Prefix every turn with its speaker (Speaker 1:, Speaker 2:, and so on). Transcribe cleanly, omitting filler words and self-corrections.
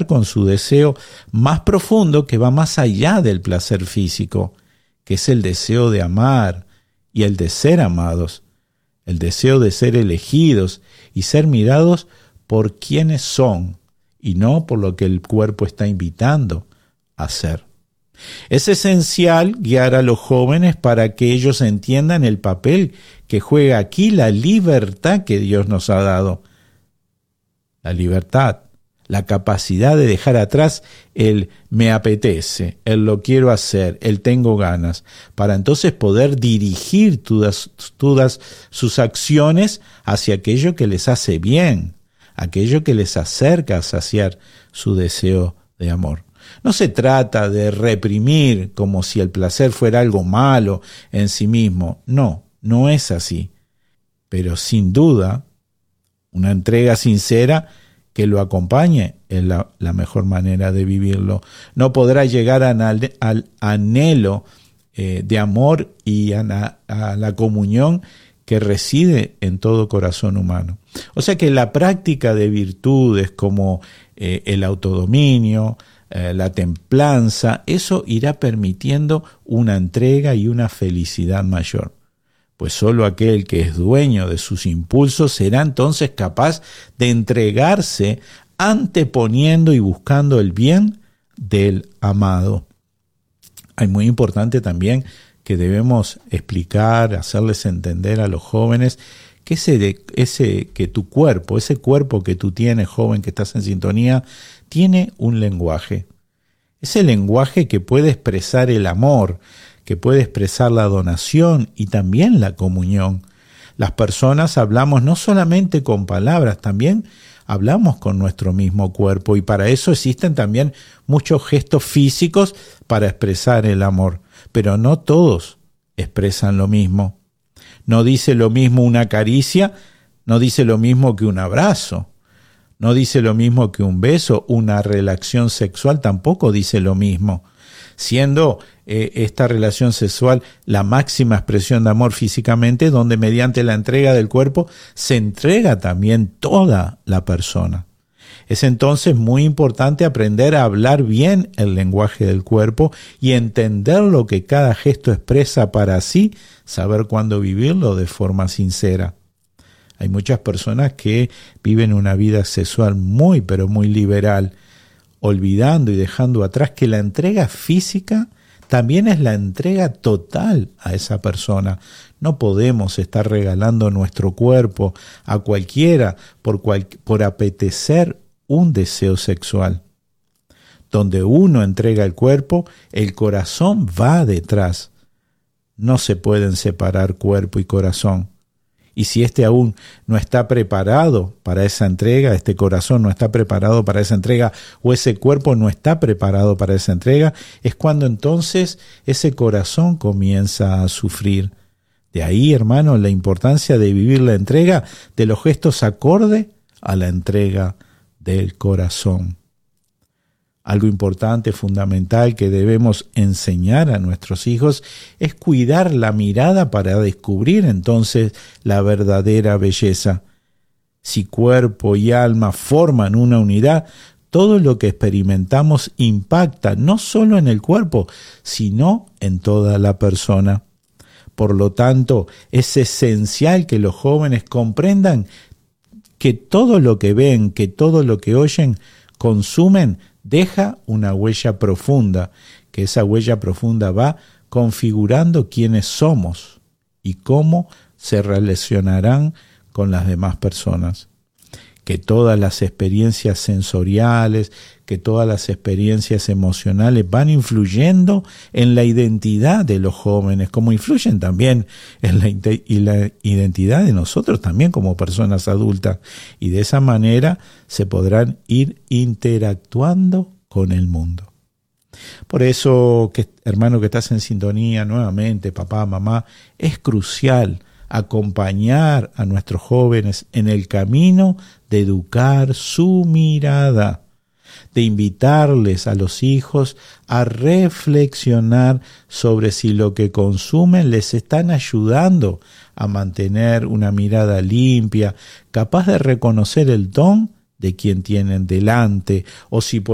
Speaker 1: conectar con su deseo más profundo que va más allá del placer físico, que es el deseo de amar y el de ser amados, el deseo de ser elegidos y ser mirados por quienes son y no por lo que el cuerpo está invitando a ser. Es esencial guiar a los jóvenes para que ellos entiendan el papel que juega aquí la libertad que Dios nos ha dado. La libertad, la capacidad de dejar atrás el me apetece, el lo quiero hacer, el tengo ganas, para entonces poder dirigir todas sus acciones hacia aquello que les hace bien, aquello que les acerca a saciar su deseo de amor. No se trata de reprimir como si el placer fuera algo malo en sí mismo. No, no es así. Pero sin duda, una entrega sincera que lo acompañe es la mejor manera de vivirlo. No podrá llegar al anhelo de amor y a la comunión que reside en todo corazón humano. O sea que la práctica de virtudes como el autodominio, la templanza, eso irá permitiendo una entrega y una felicidad mayor. Pues solo aquel que es dueño de sus impulsos será entonces capaz de entregarse anteponiendo y buscando el bien del amado. Es muy importante también que debemos explicar, hacerles entender a los jóvenes que ese cuerpo que tú tienes, joven, que estás en sintonía, tiene un lenguaje. Ese lenguaje que puede expresar el amor, que puede expresar la donación y también la comunión. Las personas hablamos no solamente con palabras, también hablamos con nuestro mismo cuerpo y para eso existen también muchos gestos físicos para expresar el amor, pero no todos expresan lo mismo. No dice lo mismo una caricia, no dice lo mismo que un abrazo, no dice lo mismo que un beso, una relación sexual tampoco dice lo mismo. Siendo esta relación sexual la máxima expresión de amor físicamente, donde mediante la entrega del cuerpo se entrega también toda la persona. Es entonces muy importante aprender a hablar bien el lenguaje del cuerpo y entender lo que cada gesto expresa para así saber cuándo vivirlo de forma sincera. Hay muchas personas que viven una vida sexual muy, pero muy liberal, olvidando y dejando atrás que la entrega física también es la entrega total a esa persona. No podemos estar regalando nuestro cuerpo a cualquiera por apetecer un deseo sexual. Donde uno entrega el cuerpo, el corazón va detrás. No se pueden separar cuerpo y corazón. Y si este aún no está preparado para esa entrega, este corazón no está preparado para esa entrega, o ese cuerpo no está preparado para esa entrega, es cuando entonces ese corazón comienza a sufrir. De ahí, hermano, la importancia de vivir la entrega de los gestos acorde a la entrega del corazón. Algo importante, fundamental, que debemos enseñar a nuestros hijos es cuidar la mirada para descubrir entonces la verdadera belleza. Si cuerpo y alma forman una unidad, todo lo que experimentamos impacta no solo en el cuerpo, sino en toda la persona. Por lo tanto, es esencial que los jóvenes comprendan que todo lo que ven, que todo lo que oyen, consumen, deja una huella profunda, que esa huella profunda va configurando quiénes somos y cómo se relacionarán con las demás personas. Que todas las experiencias sensoriales, que todas las experiencias emocionales van influyendo en la identidad de los jóvenes, como influyen también en la identidad de nosotros también como personas adultas. Y de esa manera se podrán ir interactuando con el mundo. Por eso, hermano que estás en sintonía nuevamente, papá, mamá, es crucial acompañar a nuestros jóvenes en el camino de educar su mirada, de invitarles a los hijos a reflexionar sobre si lo que consumen les están ayudando a mantener una mirada limpia, capaz de reconocer el don de quien tienen delante, o si por